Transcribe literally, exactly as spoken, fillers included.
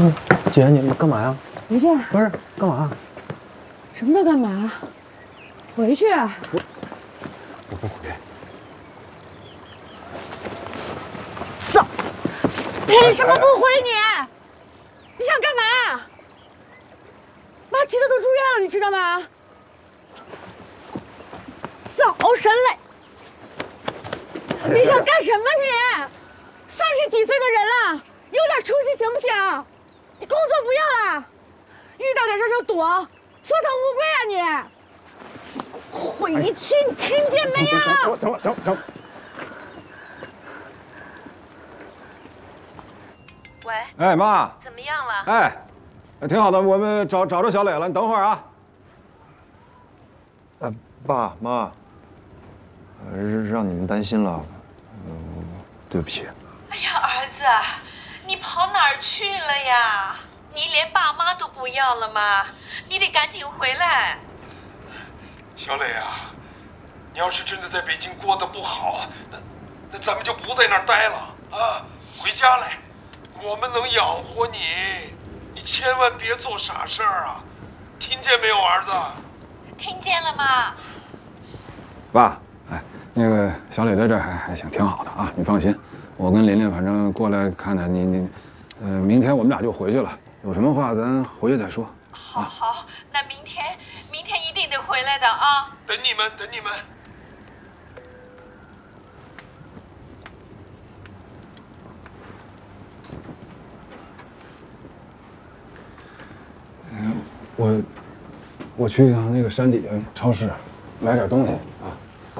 嗯，姐，你们干嘛呀？ 回去。 不是，干嘛？ 什么叫干嘛？回去。我我不回。 走。凭什么不回你？你想干嘛？妈急得都住院了，你知道吗？走，走，神磊。你想干什么你？三十几岁的人了，有点出息行不行？你工作不要了，遇到点事就躲，缩头乌龟啊你！回去，你听见没有？ 行了，行了，行了。 喂， 哎妈， 怎么样了？ 哎，挺好的，我们找找着小磊了，你等会儿啊。 呃，爸妈，呃，让你们担心了，嗯，对不起。 哎呀，儿子，你跑哪儿去了呀？你连爸妈都不要了吗？你得赶紧回来。 小磊啊，你要是真的在北京过得不好，那那咱们就不在那儿待了啊，回家来，我们能养活你，你千万别做傻事儿啊，听见没有，儿子？ 听见了吗？ 爸，哎，那个小磊在这儿还还行，挺好的啊，你放心。我跟琳琳反正过来看看你，你，呃，明天我们俩就回去了。有什么话咱回去再说。 好，好，那明天，明天一定得回来的啊！ 等你们，等你们。 嗯，我，我去趟那个山底下超市买点东西。